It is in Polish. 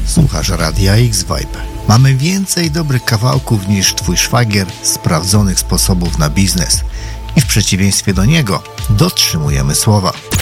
Słuchasz Radia X-Vibe. Mamy więcej dobrych kawałków niż twój szwagier sprawdzonych sposobów na biznes. I w przeciwieństwie do niego dotrzymujemy słowa.